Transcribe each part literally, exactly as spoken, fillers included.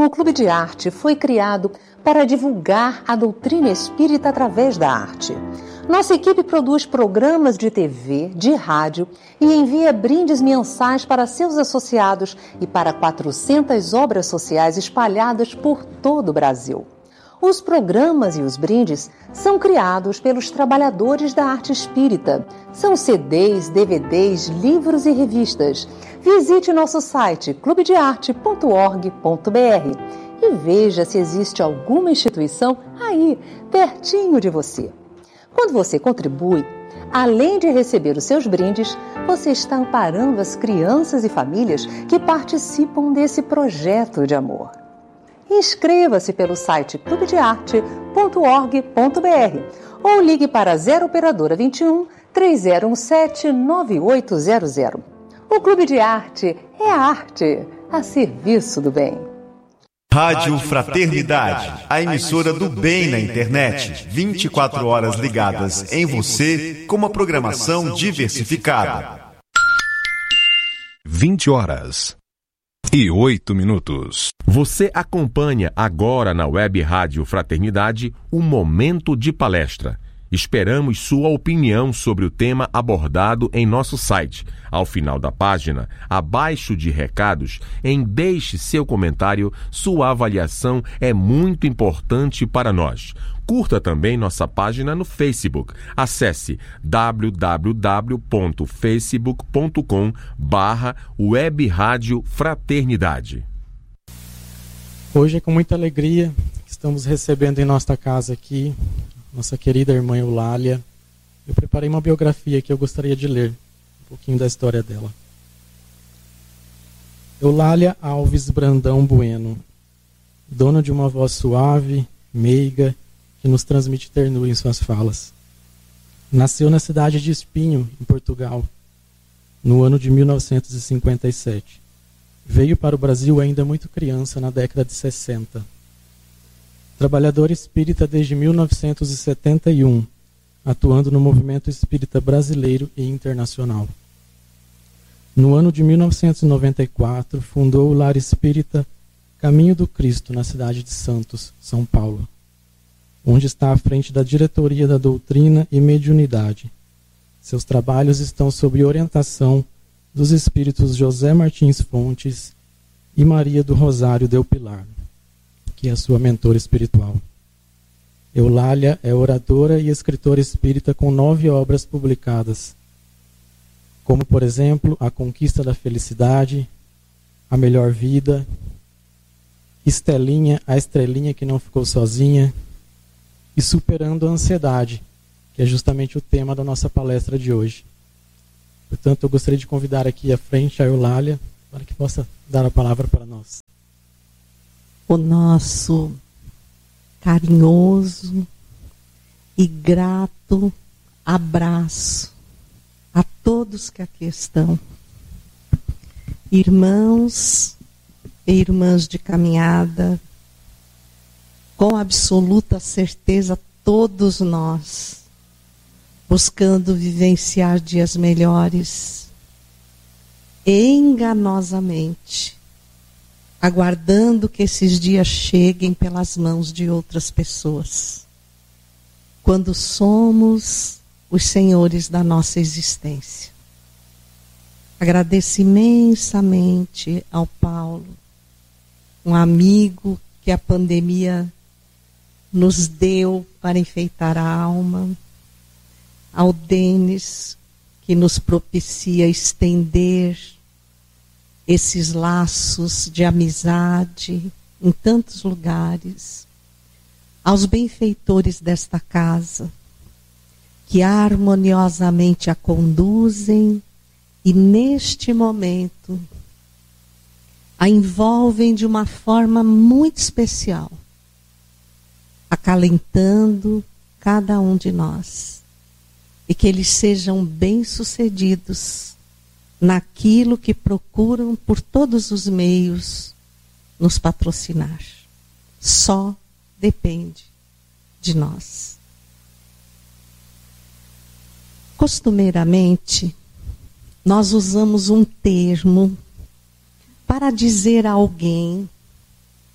O Clube de Arte foi criado para divulgar a doutrina espírita através da arte. Nossa equipe produz programas de T V, de rádio e envia brindes mensais para seus associados e para quatrocentas obras sociais espalhadas por todo o Brasil. Os programas e os brindes são criados pelos trabalhadores da arte espírita. São C Ds, D V Ds, livros e revistas. Visite nosso site clube de arte ponto org ponto b r e veja se existe alguma instituição aí, pertinho de você. Quando você contribui, além de receber os seus brindes, você está amparando as crianças e famílias que participam desse projeto de amor. Inscreva-se pelo site clube de arte ponto org ponto b r ou ligue para zero operadora vinte e um, três zero um sete, nove oito zero zero. O Clube de Arte é arte a serviço do bem. Rádio Fraternidade, a emissora do bem na internet, vinte e quatro horas ligadas em você, com uma programação diversificada. vinte horas e oito minutos. Você acompanha agora na Web Rádio Fraternidade o Momento de Palestra. Esperamos sua opinião sobre o tema abordado em nosso site. Ao final da página, abaixo de recados, em deixe seu comentário, sua avaliação é muito importante para nós. Curta também nossa página no Facebook. Acesse w w w ponto facebook ponto com barra Web Rádio Fraternidade. Hoje é com muita alegria que estamos recebendo em nossa casa aqui nossa querida irmã Eulália. Eu preparei uma biografia que eu gostaria de ler um pouquinho da história dela. Eulália Alves Brandão Bueno, dona de uma voz suave, meiga, que nos transmite ternura em suas falas. Nasceu na cidade de Espinho, em Portugal, no ano de mil novecentos e cinquenta e sete. Veio para o Brasil ainda muito criança, na década de sessenta. Trabalhadora espírita desde mil novecentos e setenta e um, atuando no movimento espírita brasileiro e internacional. No ano de mil novecentos e noventa e quatro, fundou o Lar Espírita Caminho do Cristo, na cidade de Santos, São Paulo, onde está à frente da diretoria da doutrina e mediunidade. Seus trabalhos estão sob orientação dos espíritos José Martins Fontes e Maria do Rosário Del Pilar, que é a sua mentora espiritual. Eulália é oradora e escritora espírita com nove obras publicadas, como, por exemplo, A Conquista da Felicidade, A Melhor Vida, Estelinha, a Estrelinha que Não Ficou Sozinha, e Superando a Ansiedade, que é justamente o tema da nossa palestra de hoje. Portanto, eu gostaria de convidar aqui à frente a Eulália para que possa dar a palavra para nós. O nosso carinhoso e grato abraço a todos que aqui estão, irmãos e irmãs de caminhada. Com absoluta certeza, todos nós, buscando vivenciar dias melhores, enganosamente, aguardando que esses dias cheguem pelas mãos de outras pessoas, quando somos os senhores da nossa existência. Agradeço imensamente ao Paulo, um amigo que a pandemia nos deu para enfeitar a alma, ao Denis, que nos propicia estender esses laços de amizade em tantos lugares, aos benfeitores desta casa, que harmoniosamente a conduzem e neste momento a envolvem de uma forma muito especial, acalentando cada um de nós, e que eles sejam bem-sucedidos naquilo que procuram por todos os meios nos patrocinar. Só depende de nós. Costumeiramente, nós usamos um termo para dizer a alguém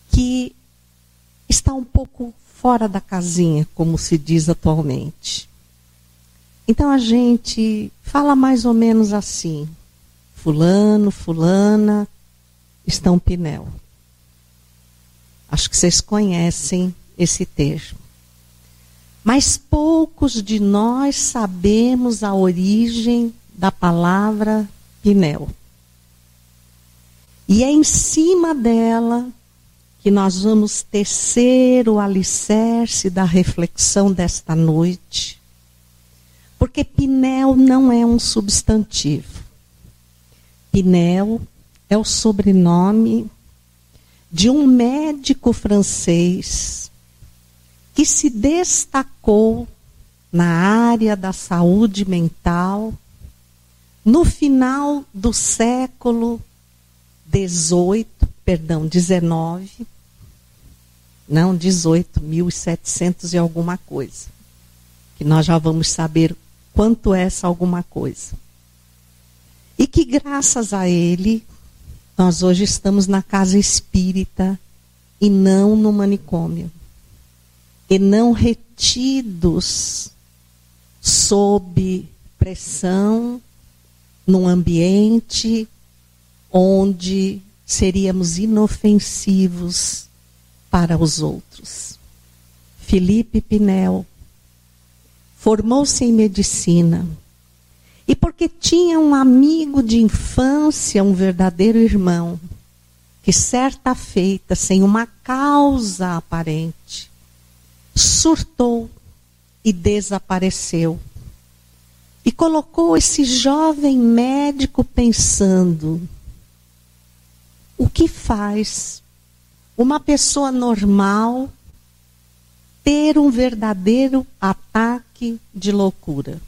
que está um pouco fora da casinha, como se diz atualmente. Então a gente fala mais ou menos assim: fulano, fulana, estão Pinel. Acho que vocês conhecem esse termo. Mas poucos de nós sabemos a origem da palavra Pinel. E é em cima dela que nós vamos tecer o alicerce da reflexão desta noite. Porque Pinel não é um substantivo. Pinel é o sobrenome de um médico francês que se destacou na área da saúde mental no final do século dezoito, perdão, dezenove, não, dezoito, mil e setecentos e alguma coisa, que nós já vamos saber quanto é essa alguma coisa. E que graças a ele, nós hoje estamos na casa espírita e não no manicômio. E não retidos sob pressão, num ambiente onde seríamos inofensivos para os outros. Felipe Pinel formou-se em medicina e porque tinha um amigo de infância, um verdadeiro irmão, que certa feita, sem uma causa aparente, surtou e desapareceu. E colocou esse jovem médico pensando: o que faz uma pessoa normal ter um verdadeiro ataque de loucura?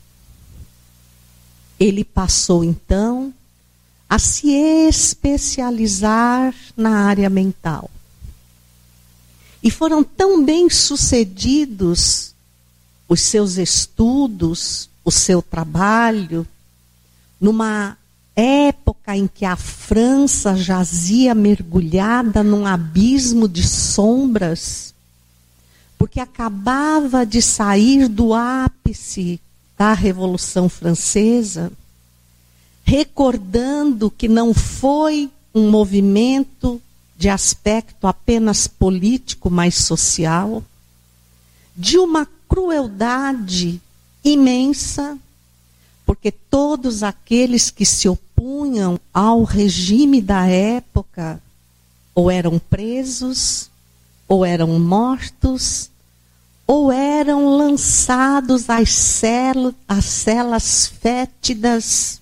Ele passou então a se especializar na área mental. E foram tão bem sucedidos os seus estudos, o seu trabalho, numa época em que a França jazia mergulhada num abismo de sombras, porque acabava de sair do ápice da Revolução Francesa, recordando que não foi um movimento de aspecto apenas político, mas social, de uma crueldade imensa, porque todos aqueles que se opunham ao regime da época ou eram presos, ou eram mortos, ou eram lançados às, cel- às celas fétidas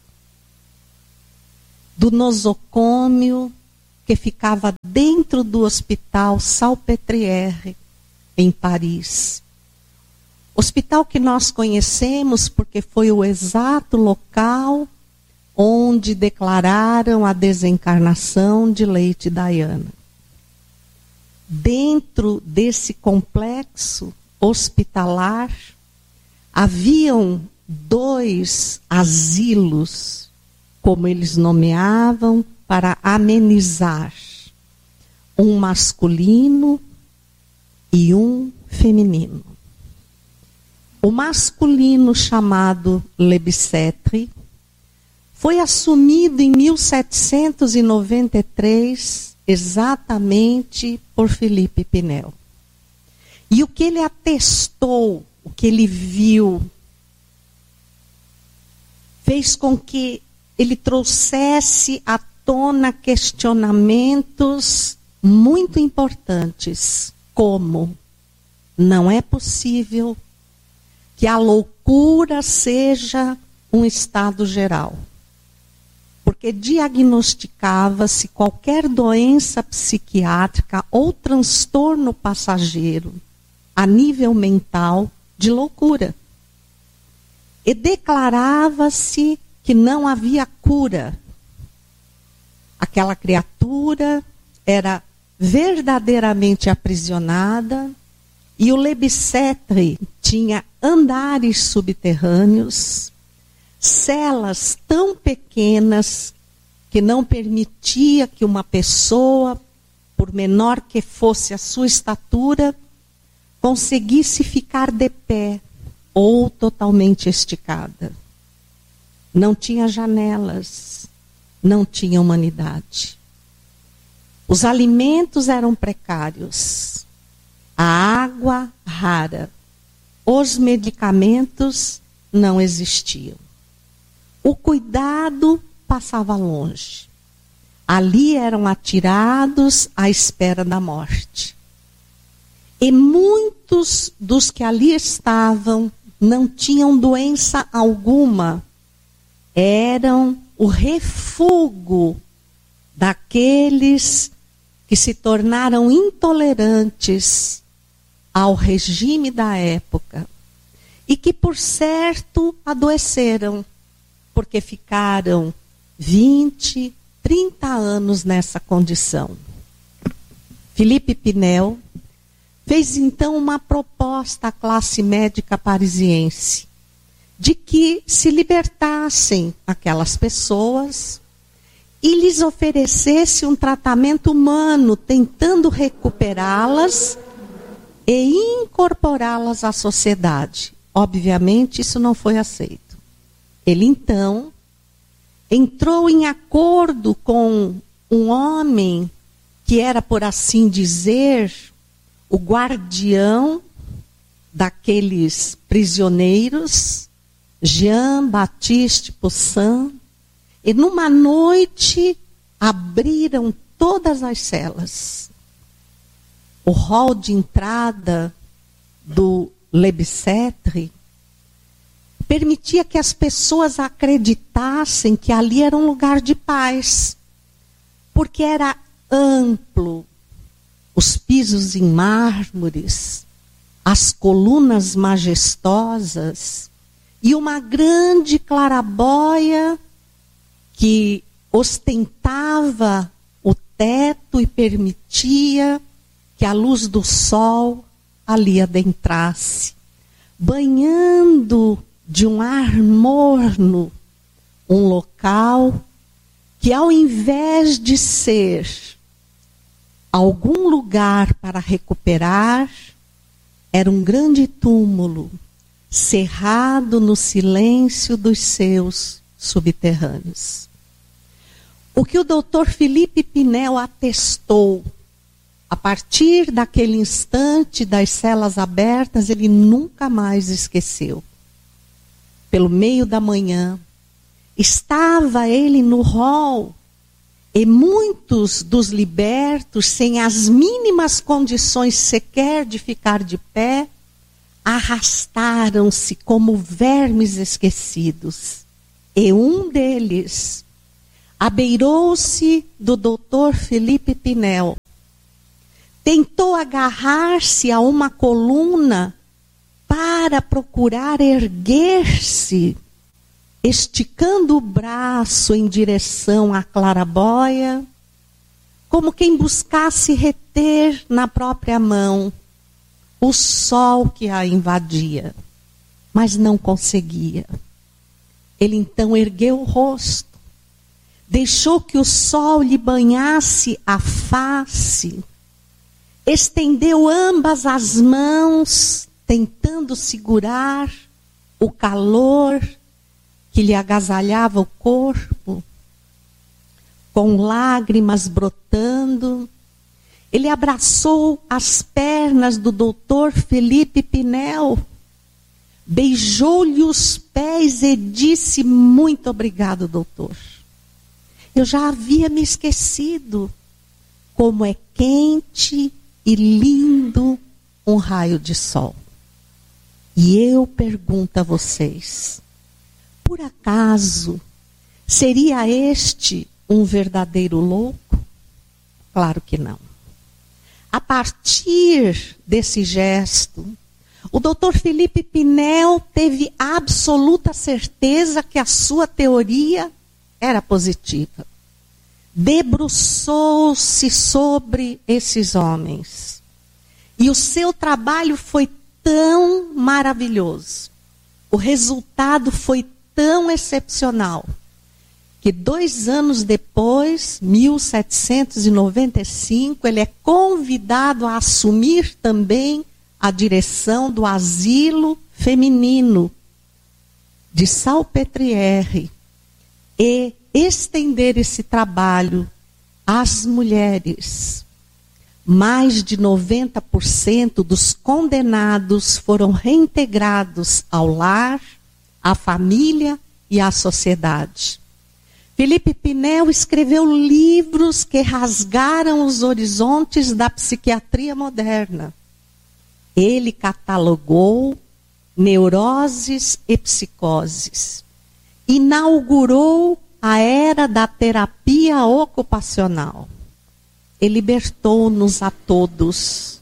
do nosocômio, que ficava dentro do hospital Salpêtrière, em Paris. Hospital que nós conhecemos porque foi o exato local onde declararam a desencarnação de Lady Diana. Dentro desse complexo hospitalar, haviam dois asilos, como eles nomeavam, para amenizar, um masculino e um feminino. O masculino, chamado Le Bicêtre, foi assumido em mil setecentos e noventa e três, exatamente por Felipe Pinel. E o que ele atestou, o que ele viu, fez com que ele trouxesse à tona questionamentos muito importantes, como: não é possível que a loucura seja um estado geral, porque diagnosticava-se qualquer doença psiquiátrica ou transtorno passageiro a nível mental de loucura. E declarava-se que não havia cura. Aquela criatura era verdadeiramente aprisionada e o Le Bicêtre tinha andares subterrâneos, celas tão pequenas que não permitia que uma pessoa, por por menor que fosse a sua estatura, conseguisse ficar de pé ou totalmente esticada. Não tinha janelas, não tinha humanidade. Os alimentos eram precários, a água rara, os medicamentos não existiam. O cuidado passava longe. Ali eram atirados à espera da morte. E muitos dos que ali estavam não tinham doença alguma. Eram o refúgio daqueles que se tornaram intolerantes ao regime da época e que, por certo, adoeceram, porque ficaram vinte, trinta anos nessa condição. Felipe Pinel fez então uma proposta à classe médica parisiense de que se libertassem aquelas pessoas e lhes oferecesse um tratamento humano, tentando recuperá-las e incorporá-las à sociedade. Obviamente, isso não foi aceito. Ele, então, entrou em acordo com um homem que era, por assim dizer, o guardião daqueles prisioneiros, Jean-Baptiste Poussin, e numa noite abriram todas as celas. O hall de entrada do Le Bicêtre permitia que as pessoas acreditassem que ali era um lugar de paz, porque era amplo, os pisos em mármores, as colunas majestosas e uma grande clarabóia que ostentava o teto e permitia que a luz do sol ali adentrasse, banhando de um ar morno um local que, ao invés de ser algum lugar para recuperar, era um grande túmulo cerrado no silêncio dos seus subterrâneos. O que o doutor Felipe Pinel atestou a partir daquele instante das celas abertas, ele nunca mais esqueceu. Pelo meio da manhã, estava ele no hall e muitos dos libertos, sem as mínimas condições sequer de ficar de pé, arrastaram-se como vermes esquecidos. E um deles abeirou-se do doutor Felipe Pinel, tentou agarrar-se a uma coluna para procurar erguer-se, esticando o braço em direção à clarabóia, como quem buscasse reter na própria mão o sol que a invadia, mas não conseguia. Ele então ergueu o rosto, deixou que o sol lhe banhasse a face, estendeu ambas as mãos, tentando segurar o calor que lhe agasalhava o corpo, com lágrimas brotando. Ele abraçou as pernas do doutor Felipe Pinel, beijou-lhe os pés e disse: muito obrigado, doutor. Eu já havia me esquecido como é quente e lindo um raio de sol. E eu pergunto a vocês, por acaso seria este um verdadeiro louco? Claro que não. A partir desse gesto, o doutor Felipe Pinel teve absoluta certeza que a sua teoria era positiva. Debruçou-se sobre esses homens. E o seu trabalho foi tão maravilhoso. O resultado foi tão excepcional que dois anos depois, mil setecentos e noventa e cinco, ele é convidado a assumir também a direção do asilo feminino de Salpêtrière e estender esse trabalho às mulheres. Mais de noventa por cento dos condenados foram reintegrados ao lar, à família e à sociedade. Felipe Pinel escreveu livros que rasgaram os horizontes da psiquiatria moderna. Ele catalogou neuroses e psicoses. Inaugurou a era da terapia ocupacional. E libertou-nos a todos,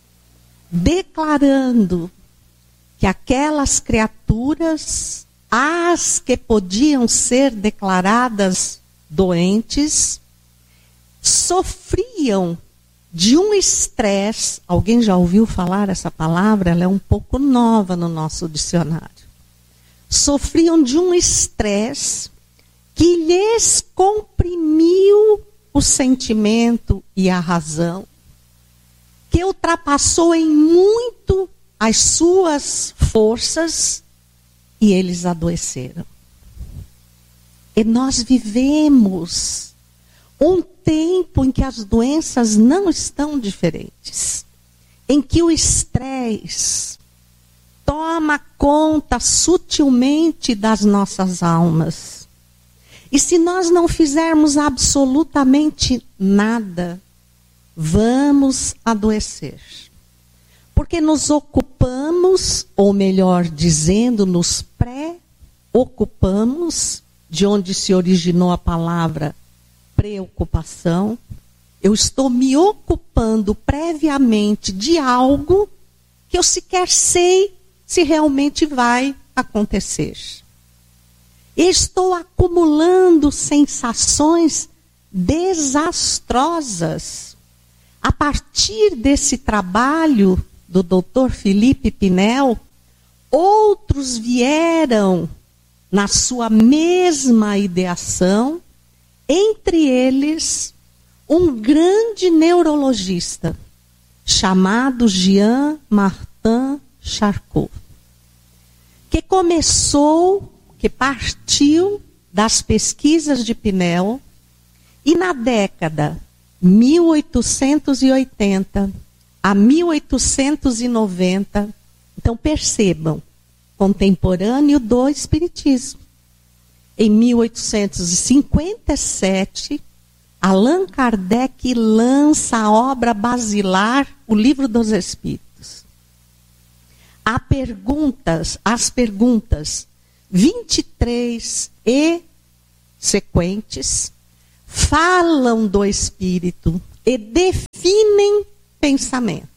declarando que aquelas criaturas, as que podiam ser declaradas doentes, sofriam de um estresse. Alguém já ouviu falar essa palavra? Ela é um pouco nova no nosso dicionário. Sofriam de um estresse que lhes comprimiu o sentimento e a razão, que ultrapassou em muito as suas forças, e eles adoeceram. E nós vivemos um tempo em que as doenças não estão diferentes, em que o estresse toma conta sutilmente das nossas almas. E se nós não fizermos absolutamente nada, vamos adoecer. Porque nos ocupamos, ou melhor dizendo, nos pré-ocupamos, de onde se originou a palavra preocupação. Eu estou me ocupando previamente de algo que eu sequer sei se realmente vai acontecer. Estou acumulando sensações desastrosas. A partir desse trabalho do doutor Felipe Pinel, outros vieram na sua mesma ideação, entre eles um grande neurologista chamado Jean Martin Charcot, que começou, que partiu das pesquisas de Pinel e na década mil oitocentos e oitenta a mil oitocentos e noventa, então percebam, contemporâneo do Espiritismo. Em mil oitocentos e cinquenta e sete, Allan Kardec lança a obra basilar, o Livro dos Espíritos. Há perguntas, as perguntas vinte e três e sequentes falam do Espírito e definem pensamento,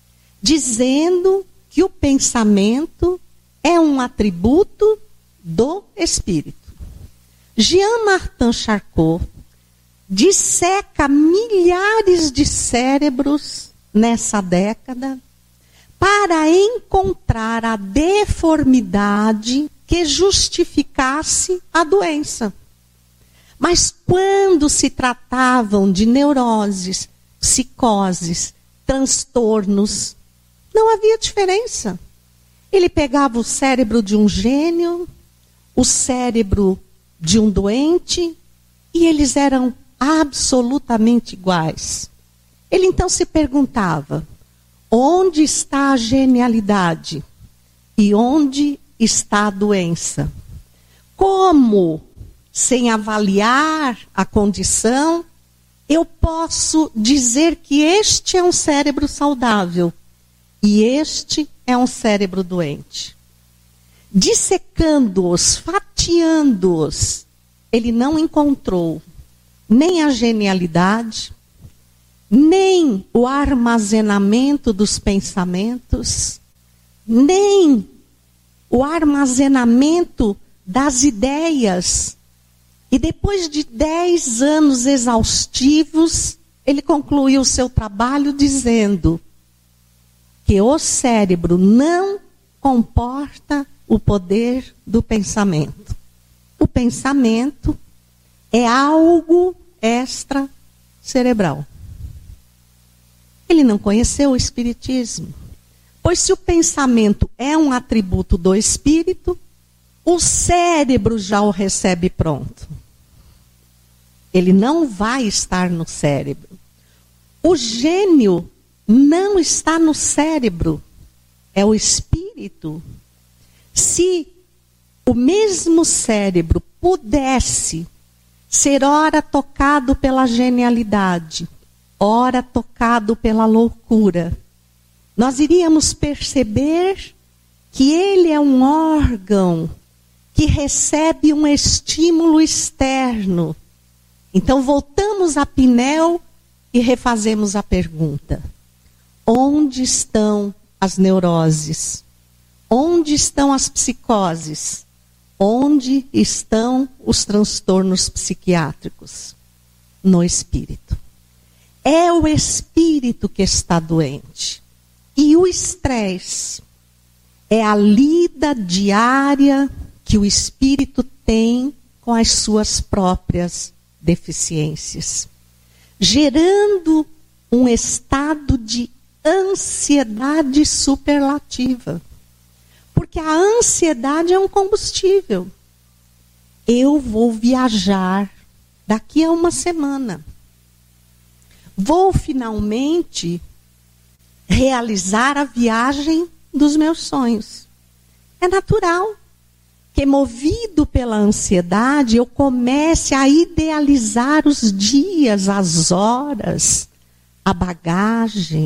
dizendo que o pensamento é um atributo do Espírito. Jean Martin Charcot disseca milhares de cérebros nessa década para encontrar a deformidade que justificasse a doença. Mas quando se tratavam de neuroses, psicoses, transtornos, não havia diferença. Ele pegava o cérebro de um gênio, o cérebro de um doente, e eles eram absolutamente iguais. Ele então se perguntava, onde está a genialidade? E onde está a doença? Como, sem avaliar a condição, eu posso dizer que este é um cérebro saudável e este é um cérebro doente? Dissecando-os, fatiando-os, ele não encontrou nem a genialidade, nem o armazenamento dos pensamentos, nem o armazenamento das ideias. E depois de dez anos exaustivos, ele concluiu o seu trabalho dizendo que o cérebro não comporta o poder do pensamento. O pensamento é algo extracerebral. Ele não conheceu o espiritismo. Pois se o pensamento é um atributo do espírito, o cérebro já o recebe pronto. Ele não vai estar no cérebro. O gênio não está no cérebro, é o espírito. Se o mesmo cérebro pudesse ser ora tocado pela genialidade, ora tocado pela loucura, nós iríamos perceber que ele é um órgão que recebe um estímulo externo. Então voltamos a Pinel e refazemos a pergunta: onde estão as neuroses? Onde estão as psicoses? Onde estão os transtornos psiquiátricos? No espírito. É o espírito que está doente. E o estresse é a lida diária que o espírito tem com as suas próprias deficiências, gerando um estado de ansiedade superlativa. Porque a ansiedade é um combustível. Eu vou viajar daqui a uma semana. Vou finalmente realizar a viagem dos meus sonhos. É natural que, movido pela ansiedade, eu comece a idealizar os dias, as horas, a bagagem.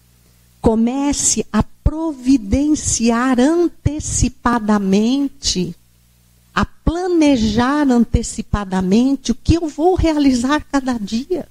Comece a providenciar antecipadamente, a planejar antecipadamente o que eu vou realizar cada dia.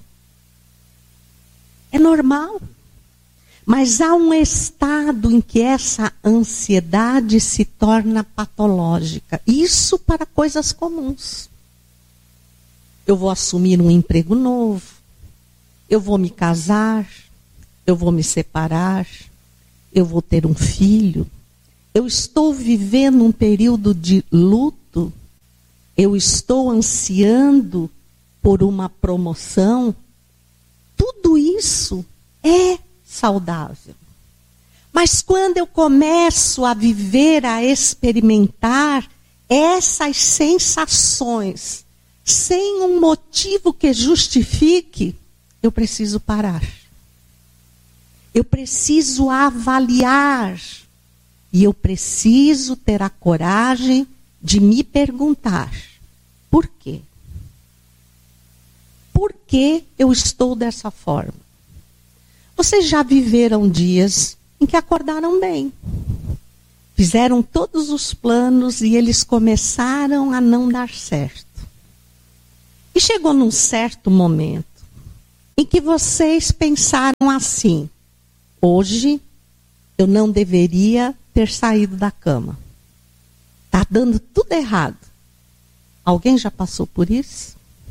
É normal. Mas há um estado em que essa ansiedade se torna patológica. Isso para coisas comuns. Eu vou assumir um emprego novo. Eu vou me casar. Eu vou me separar. Eu vou ter um filho. Eu estou vivendo um período de luto. Eu estou ansiando por uma promoção. Tudo isso é saudável. Mas quando eu começo a viver, a experimentar essas sensações, sem um motivo que justifique, eu preciso parar. Eu preciso avaliar. E eu preciso ter a coragem de me perguntar: por quê? Por que eu estou dessa forma? Vocês já viveram dias em que acordaram bem. Fizeram todos os planos e eles começaram a não dar certo. E chegou num certo momento em que vocês pensaram assim: hoje eu não deveria ter saído da cama. Está dando tudo errado. Alguém já passou por isso?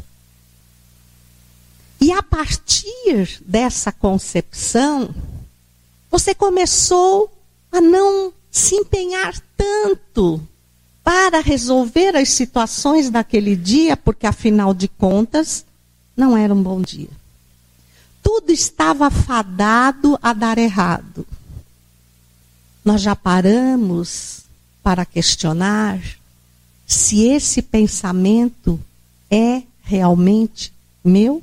E a partir dessa concepção, você começou a não se empenhar tanto para resolver as situações daquele dia, porque afinal de contas, não era um bom dia. Tudo estava fadado a dar errado. Nós já paramos para questionar se esse pensamento é realmente meu?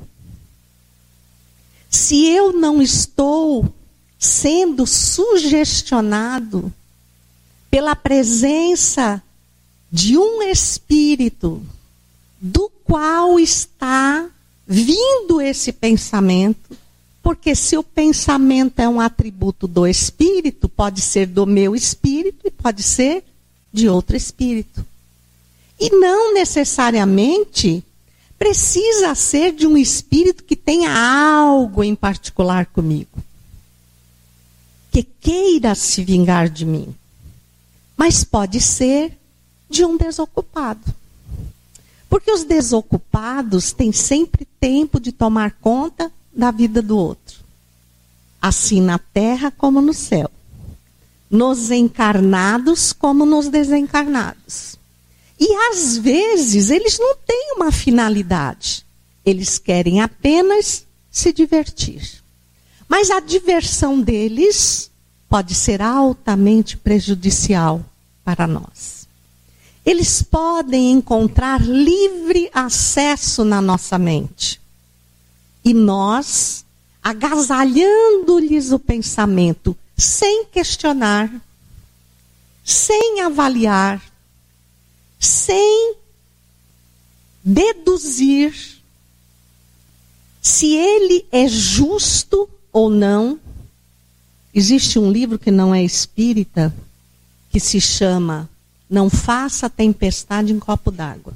Se eu não estou sendo sugestionado pela presença de um espírito do qual está vindo esse pensamento, porque se o pensamento é um atributo do espírito, pode ser do meu espírito e pode ser de outro espírito. E não necessariamente precisa ser de um espírito que tenha algo em particular comigo, que queira se vingar de mim. Mas pode ser de um desocupado. Porque os desocupados têm sempre tempo de tomar conta da vida do outro. Assim na terra como no céu. Nos encarnados como nos desencarnados. E às vezes eles não têm uma finalidade. Eles querem apenas se divertir. Mas a diversão deles pode ser altamente prejudicial para nós. Eles podem encontrar livre acesso na nossa mente. E nós, agasalhando-lhes o pensamento, sem questionar, sem avaliar, sem deduzir se ele é justo ou não. Existe um livro que não é espírita, que se chama Não Faça Tempestade em Copo d'Água.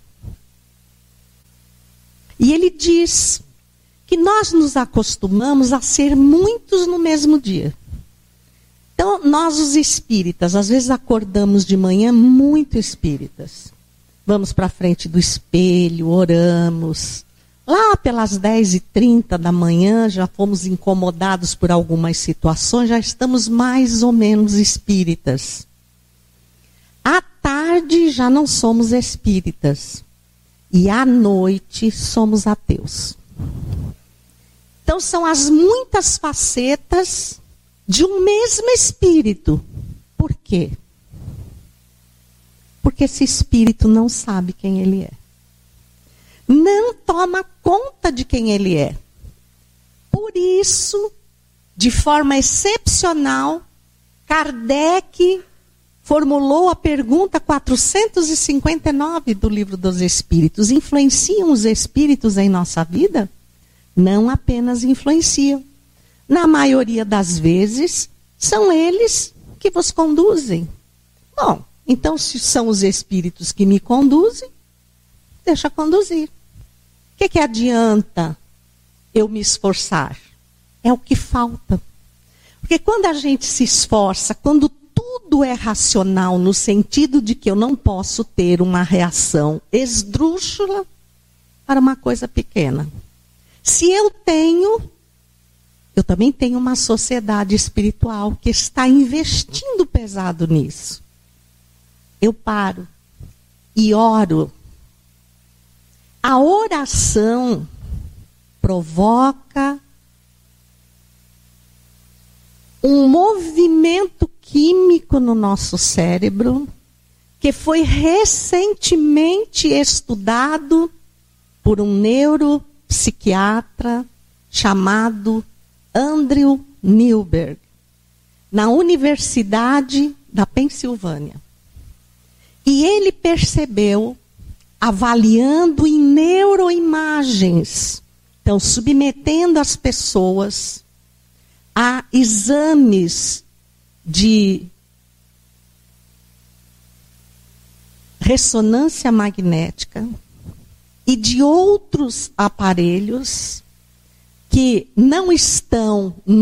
E ele diz que nós nos acostumamos a ser muitos no mesmo dia. Então, nós os espíritas, às vezes acordamos de manhã muito espíritas. Vamos para a frente do espelho, oramos. Lá pelas dez e trinta da manhã, já fomos incomodados por algumas situações, já estamos mais ou menos espíritas. À tarde já não somos espíritas. E à noite somos ateus. Então são as muitas facetas de um mesmo espírito. Por quê? Porque esse espírito não sabe quem ele é. Não toma conta de quem ele é. Por isso, de forma excepcional, Kardec formulou a pergunta quatrocentos e cinquenta e nove do Livro dos Espíritos. Influenciam os espíritos em nossa vida? Não apenas influenciam. Na maioria das vezes, são eles que vos conduzem. Bom, então se são os espíritos que me conduzem, deixa conduzir. O que, que adianta eu me esforçar? É o que falta. Porque quando a gente se esforça, quando tudo é racional, no sentido de que eu não posso ter uma reação esdrúxula para uma coisa pequena. Se eu tenho, eu também tenho uma sociedade espiritual que está investindo pesado nisso. Eu paro e oro. A oração provoca um movimento químico no nosso cérebro que foi recentemente estudado por um neuropsiquiatra chamado Andrew Newberg, na Universidade da Pensilvânia. E ele percebeu, avaliando em neuroimagens, então submetendo as pessoas a exames de ressonância magnética e de outros aparelhos que não estão